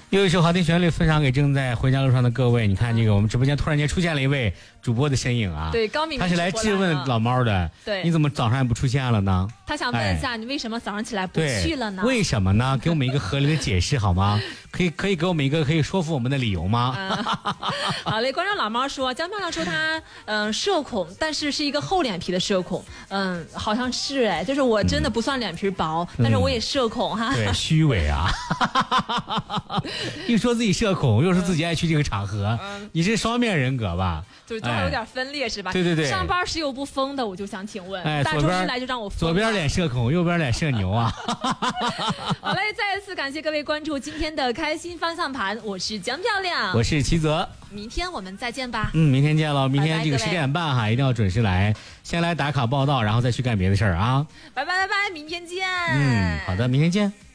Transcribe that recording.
又一首好听旋律分享给正在回家路上的各位。你看这个，我们直播间突然间出现了一位主播的身影啊！ 对，高敏， 他是来质问老猫的。 对， 你怎么早上也不出现了呢？ 他想问一下，你为什么早上起来不去了呢？ 为什么呢？给我们一个合理的解释好吗？可以给我们一个可以说服我们的理由吗？ 好嘞，观众老猫说，江漂亮说他社恐，但是是一个厚脸皮的社恐。好像是哎，就是我真的不算脸皮薄，但是我也社恐哈。 对，虚伪啊！一说自己社恐，又说自己爱去这个场合，你是双面人格吧？ 对，多少有点分裂是吧？ 对对对。 上班时有不疯的，我就想请问， 大周一来就让我疯。 左边脸社恐，右边脸社牛啊！ 好嘞，再一次感谢各位关注今天的开心方向盘，我是江漂亮， 我是齐泽， 明天我们再见吧。 明天见喽！明天这个10点半哈，一定要准时来，先来打卡报道，然后再去干别的事儿啊！ 拜拜拜拜，明天见。 好的，明天见。